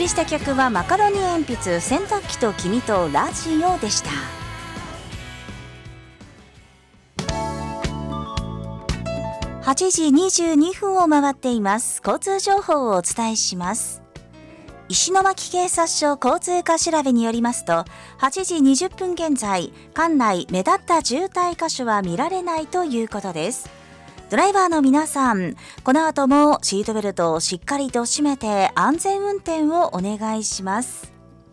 りした曲はマカロニ鉛筆、洗濯機と君とラジオでした。8時22分を回っています。交通情報をお伝えします。石巻警察署交通課調べによりますと、8時20分現在、管内目立った渋滞箇所は見られないということです。ドライバーの皆さん、この後もシートベルトをしっかりと締めて安全運転をお願いします。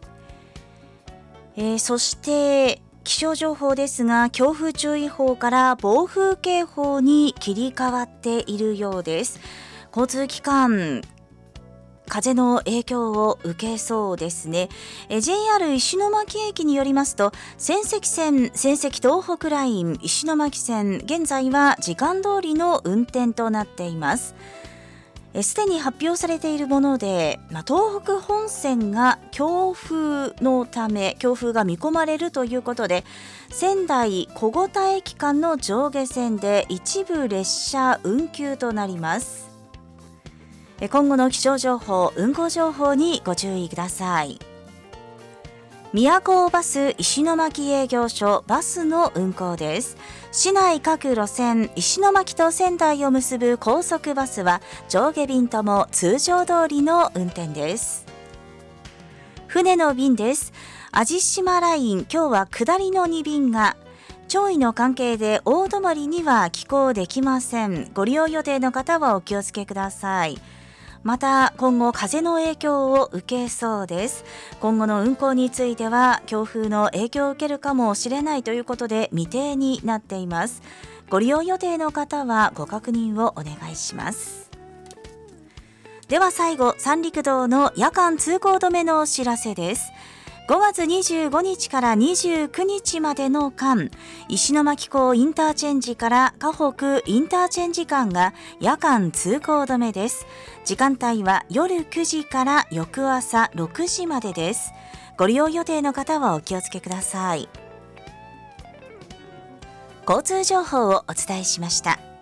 そして気象情報ですが、強風注意報から暴風警報に切り替わっているようです。交通機関、風の影響を受けそうですね。JR 石巻駅によりますと、仙石線、仙石東北ライン、石巻線、現在は時間通りの運転となっています。すでに発表されているもので、東北本線が強風のため、強風が見込まれるということで、仙台小五田駅間の上下線で一部列車運休となります。今後の気象情報、運行情報にご注意ください。宮高バス石巻営業所バスの運行です。市内各路線、石巻と仙台を結ぶ高速バスは上下便とも通常通りの運転です。船の便です。網島ライン、今日は下りの2便が潮位の関係で大泊には寄港できません。ご利用予定の方はお気をつけください。また今後風の影響を受けそうです。今後の運行については強風の影響を受けるかもしれないということで未定になっています。ご利用予定の方はご確認をお願いします。では最後、三陸道の夜間通行止めのお知らせです。5月25日から29日までの間、石巻港インターチェンジから河北インターチェンジ間が夜間通行止めです。時間帯は夜9時から翌朝6時までです。ご利用予定の方はお気をつけください。交通情報をお伝えしました。